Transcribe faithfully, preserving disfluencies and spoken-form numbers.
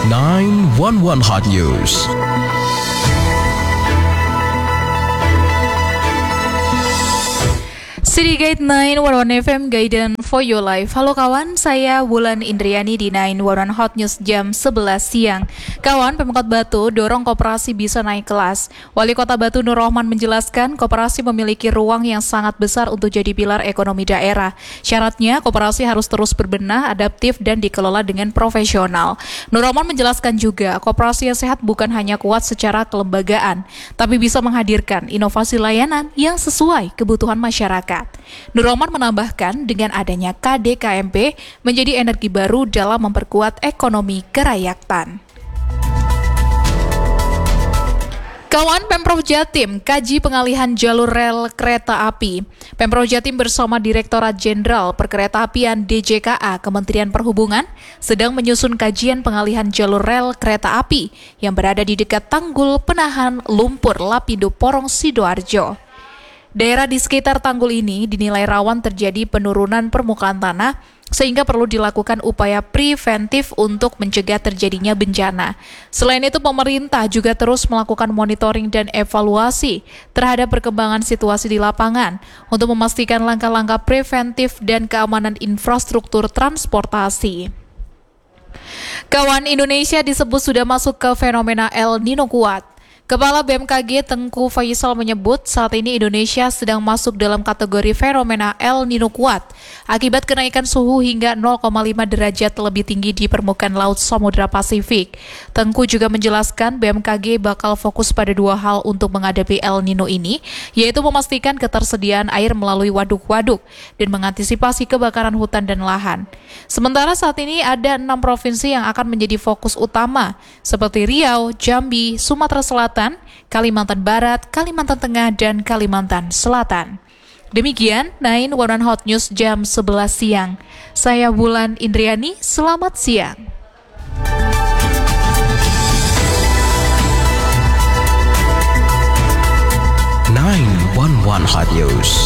nine one one Hot News. Citygate nine one one F M Guidance for Your Life. Halo kawan, saya Wulan Indriani di nine one one Hot News jam sebelas siang. Kawan, Pemkot Batu dorong koperasi bisa naik kelas. Wali Kota Batu Nur Rohman menjelaskan koperasi memiliki ruang yang sangat besar untuk jadi pilar ekonomi daerah. Syaratnya, koperasi harus terus berbenah, adaptif, dan dikelola dengan profesional. Nur Rohman menjelaskan juga, koperasi yang sehat bukan hanya kuat secara kelembagaan, tapi bisa menghadirkan inovasi layanan yang sesuai kebutuhan masyarakat. Nur Rohman menambahkan dengan adanya K D K M P menjadi energi baru dalam memperkuat ekonomi kerakyatan. Kawan, Pemprov Jatim kaji pengalihan jalur rel kereta api. Pemprov Jatim bersama Direktorat Jenderal Perkeretaapian D J K A Kementerian Perhubungan sedang menyusun kajian pengalihan jalur rel kereta api yang berada di dekat Tanggul Penahan Lumpur Lapindo Porong Sidoarjo. Daerah di sekitar tanggul ini dinilai rawan terjadi penurunan permukaan tanah sehingga perlu dilakukan upaya preventif untuk mencegah terjadinya bencana. Selain itu, pemerintah juga terus melakukan monitoring dan evaluasi terhadap perkembangan situasi di lapangan untuk memastikan langkah-langkah preventif dan keamanan infrastruktur transportasi. Kawan, Indonesia disebut sudah masuk ke fenomena El Nino kuat. Kepala B M K G Tengku Faisal menyebut saat ini Indonesia sedang masuk dalam kategori fenomena El Nino kuat akibat kenaikan suhu hingga nol koma lima derajat lebih tinggi di permukaan laut Samudra Pasifik. Tengku juga menjelaskan B M K G bakal fokus pada dua hal untuk menghadapi El Nino ini, yaitu memastikan ketersediaan air melalui waduk-waduk dan mengantisipasi kebakaran hutan dan lahan. Sementara saat ini ada enam provinsi yang akan menjadi fokus utama seperti Riau, Jambi, Sumatera Selatan, Kalimantan Barat, Kalimantan Tengah, dan Kalimantan Selatan. Demikian nine one one Hot News jam sebelas siang. Saya Wulan Indriani, selamat siang. nine one one Hot News.